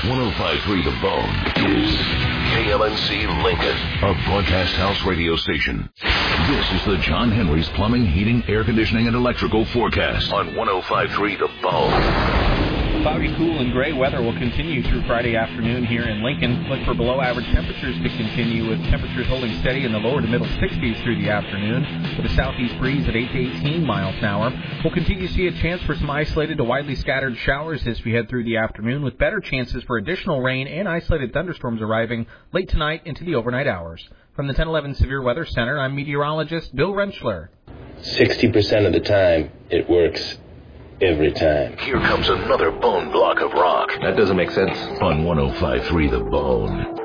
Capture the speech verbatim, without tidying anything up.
one oh five point three The Bone is K L N C Lincoln, a broadcast house radio station. This is the John Henry's Plumbing, Heating, Air Conditioning, and Electrical forecast on one oh five point three The Bone. Cloudy, cool, and gray weather will continue through Friday afternoon here in Lincoln. Look for below-average temperatures to continue, with temperatures holding steady in the lower to middle sixties through the afternoon, with a southeast breeze at eight to eighteen miles an hour. We'll continue to see a chance for some isolated to widely scattered showers as we head through the afternoon, with better chances for additional rain and isolated thunderstorms arriving late tonight into the overnight hours. From the ten eleven Severe Weather Center, I'm meteorologist Bill Rentschler. sixty percent of the time, it works. Every time. Here comes another bone block of rock. That doesn't make sense. On one oh five point three The Bone.